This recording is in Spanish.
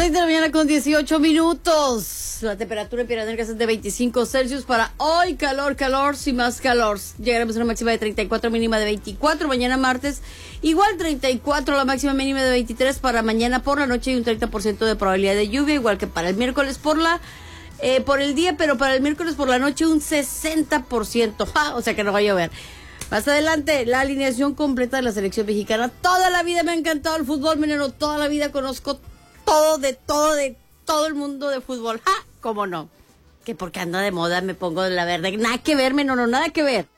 6 de la mañana con 18 minutos. La temperatura en Piedras Negras es de 25 Celsius para hoy. Calor, y más calor. Llegaremos a una máxima de 34, mínima de 24. Mañana martes, igual 34, la máxima mínima de 23. Para mañana por la noche hay un 30% de probabilidad de lluvia, igual que para el miércoles por el día, pero para el miércoles por la noche un 60%. O sea que no va a llover. Más adelante, la alineación completa de la selección mexicana. Toda la vida me ha encantado el fútbol, minero. Toda la vida conozco todo de todo el mundo de fútbol. ¡Ja! ¿Cómo no? Que porque anda de moda me pongo de la verde. Nada que ver, menor, nada que ver.